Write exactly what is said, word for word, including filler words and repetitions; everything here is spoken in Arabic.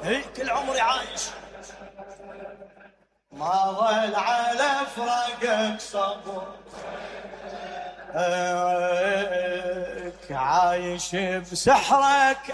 هي كل عمري عايش ما ظل على فراقك صبر، عايش بسحرك